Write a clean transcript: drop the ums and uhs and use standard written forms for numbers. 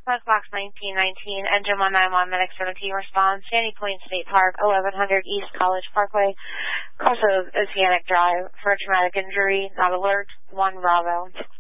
Box 1919, engine 191, medic 17 response, Sandy Point State Park, 1100 East College Parkway, cross of Oceanic Drive for a traumatic injury, not alert, 1 Bravo.